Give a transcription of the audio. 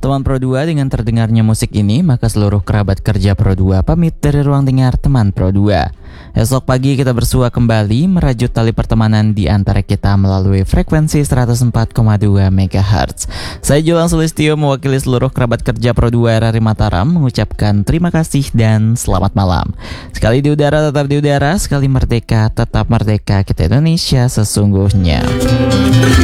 Teman Pro 2, dengan terdengarnya musik ini, maka seluruh kerabat kerja Pro 2 pamit dari ruang dengar teman Pro 2. Esok pagi kita bersua kembali merajut tali pertemanan di antara kita melalui frekuensi 104,2 MHz. Saya Julang Sulistyo mewakili seluruh kerabat kerja Pro 2 RRI Mataram mengucapkan terima kasih dan selamat malam. Sekali di udara tetap di udara, sekali merdeka tetap merdeka, kita Indonesia sesungguhnya.